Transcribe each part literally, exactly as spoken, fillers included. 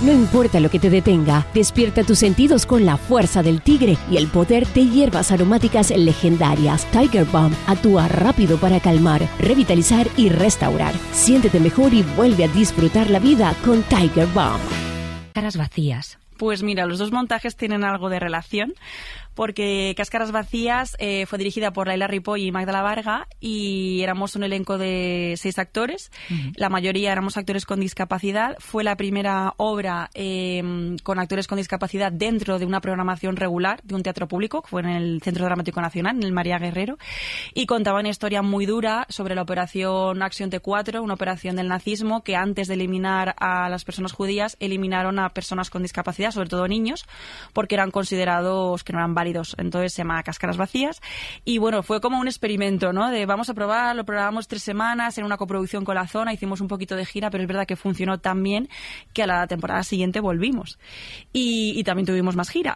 No importa lo que te detenga, despierta tus sentidos con la fuerza del tigre y el poder de hierbas aromáticas legendarias. Tiger Balm actúa rápido para calmar, revitalizar y restaurar. Siéntete mejor y vuelve a disfrutar la vida con Tiger Balm. Caras vacías. Pues mira, los dos montajes tienen algo de relación, porque Cáscaras Vacías eh, fue dirigida por Laila Ripoll y Magda La Varga y éramos un elenco de seis actores. Uh-huh. La mayoría éramos actores con discapacidad. Fue la primera obra eh, con actores con discapacidad dentro de una programación regular de un teatro público, que fue en el Centro Dramático Nacional, en el María Guerrero, y contaba una historia muy dura sobre la operación Acción T cuatro, una operación del nazismo que antes de eliminar a las personas judías, eliminaron a personas con discapacidad, sobre todo niños, porque eran considerados que no eran válidos. Entonces se llama Cáscaras Vacías y bueno, fue como un experimento, ¿no? De vamos a probar, lo probamos tres semanas en una coproducción con La Zona, hicimos un poquito de gira, pero es verdad que funcionó tan bien que a la temporada siguiente volvimos y, y también tuvimos más gira.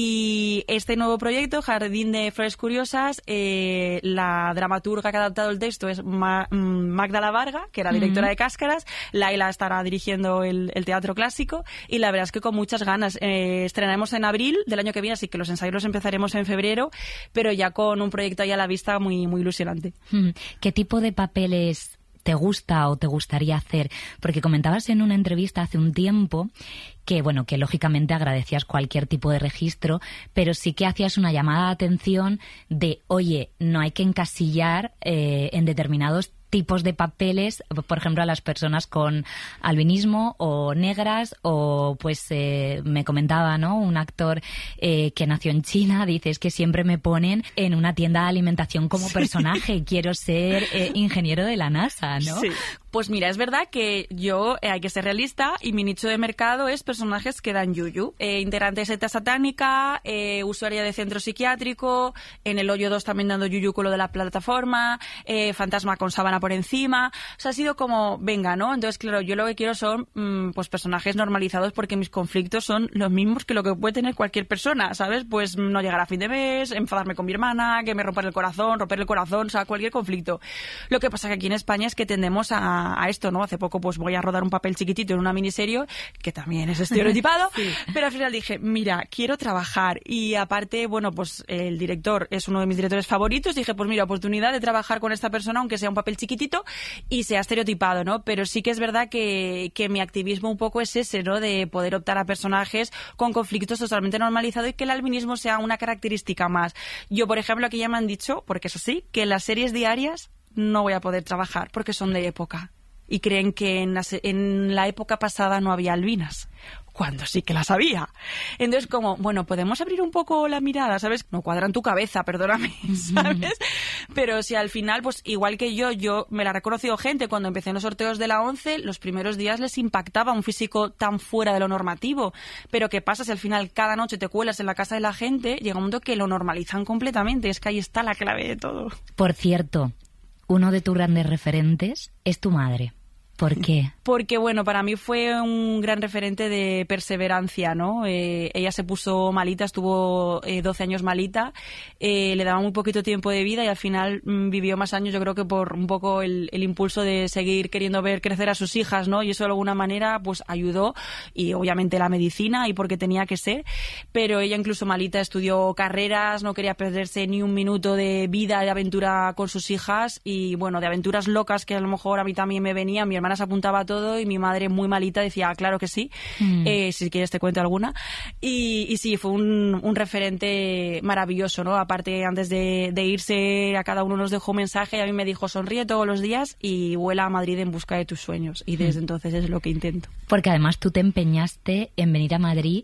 Y este nuevo proyecto, Jardín de Flores Curiosas, eh, la dramaturga que ha adaptado el texto es Ma- Magda La Varga, que era directora uh-huh. de Cáscaras. Laila estará dirigiendo el, el teatro clásico y la verdad es que con muchas ganas. Eh, estrenaremos en abril del año que viene, así que los ensayos los empezaremos en febrero, pero ya con un proyecto ahí a la vista muy, muy ilusionante. ¿Qué tipo de papeles te gusta o te gustaría hacer? Porque comentabas en una entrevista hace un tiempo que, bueno, que lógicamente agradecías cualquier tipo de registro, pero sí que hacías una llamada de atención de, oye, no hay que encasillar eh, en determinados tipos de papeles, por ejemplo, a las personas con albinismo o negras, o pues eh, me comentaba, ¿no? Un actor eh, que nació en China, dice, es que siempre me ponen en una tienda de alimentación como personaje, sí. Quiero ser eh, ingeniero de la NASA, ¿no? Sí. Pues mira, es verdad que yo eh, hay que ser realista y mi nicho de mercado es personajes que dan yuyu. Eh, integrante de secta satánica, eh, usuaria de centro psiquiátrico, en El Hoyo dos también dando yuyu con lo de la plataforma, eh, fantasma con sábana por encima. O sea, ha sido como, venga, ¿no? Entonces, claro, yo lo que quiero son mmm, pues personajes normalizados porque mis conflictos son los mismos que lo que puede tener cualquier persona, ¿sabes? Pues no llegar a fin de mes, enfadarme con mi hermana, que me rompan el corazón, romper el corazón, o sea, cualquier conflicto. Lo que pasa que aquí en España es que tendemos a a esto, ¿no? Hace poco pues voy a rodar un papel chiquitito en una miniserie que también es estereotipado, sí. Pero al final dije, mira, quiero trabajar y aparte, bueno, pues el director es uno de mis directores favoritos, dije, pues mira, oportunidad de trabajar con esta persona aunque sea un papel chiquitito y sea estereotipado, ¿no? Pero sí que es verdad que, que mi activismo un poco es ese, ¿no? De poder optar a personajes con conflictos totalmente normalizados y que el albinismo sea una característica más. Yo, por ejemplo, aquí ya me han dicho, porque eso sí, que en las series diarias no voy a poder trabajar porque son de época. Y creen que en la, en la época pasada no había albinas, cuando sí que las había. Entonces, como, bueno, podemos abrir un poco la mirada, ¿sabes? No cuadra en tu cabeza, perdóname, ¿sabes? Pero si al final, pues igual que yo, yo me la ha reconocido gente cuando empecé en los sorteos de la ONCE, los primeros días les impactaba un físico tan fuera de lo normativo. Pero ¿qué pasa si al final cada noche te cuelas en la casa de la gente? Llega un momento que lo normalizan completamente. Es que ahí está la clave de todo. Por cierto, uno de tus grandes referentes es tu madre. ¿Por qué? Porque, bueno, para mí fue un gran referente de perseverancia, ¿no? Eh, ella se puso malita, estuvo eh, doce años malita, eh, le daba muy poquito tiempo de vida y al final mmm, vivió más años, yo creo que por un poco el, el impulso de seguir queriendo ver crecer a sus hijas, ¿no? Y eso de alguna manera, pues, ayudó, y obviamente la medicina y porque tenía que ser, pero ella incluso malita estudió carreras, no quería perderse ni un minuto de vida, de aventura con sus hijas y, bueno, de aventuras locas que a lo mejor a mí también me venían. Mi hermana se apuntaba a todo y mi madre muy malita decía, ah, claro que sí, mm. eh, si quieres te cuento alguna. Y, y sí, fue un, un referente maravilloso, ¿no? Aparte, antes de, de irse, a cada uno nos dejó un mensaje y a mí me dijo, sonríe todos los días y vuela a Madrid en busca de tus sueños. Y desde mm. entonces es lo que intento. Porque además tú te empeñaste en venir a Madrid,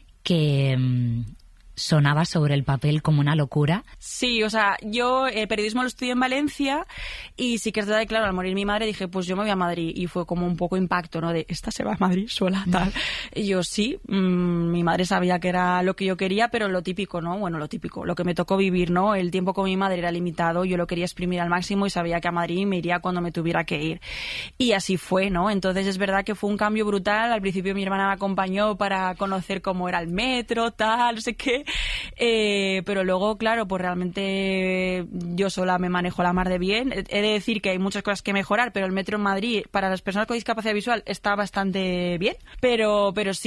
que mmm, sonaba sobre el papel como una locura. Sí, o sea, yo el periodismo lo estudié en Valencia y sí que es verdad que, claro, al morir mi madre dije, pues yo me voy a Madrid y fue como un poco impacto, ¿no? De, ¿esta se va a Madrid sola? Tal. Y yo sí, mmm, mi madre sabía que era lo que yo quería, pero lo típico, ¿no? Bueno, lo típico, lo que me tocó vivir, ¿no? El tiempo con mi madre era limitado, yo lo quería exprimir al máximo y sabía que a Madrid me iría cuando me tuviera que ir. Y así fue, ¿no? Entonces es verdad que fue un cambio brutal. Al principio mi hermana me acompañó para conocer cómo era el metro, tal, no sé qué. Eh, pero luego, claro, pues realmente yo sola me manejo la mar de bien. He de decir que hay muchas cosas que mejorar, pero el metro en Madrid para las personas con discapacidad visual está bastante bien, pero, pero sí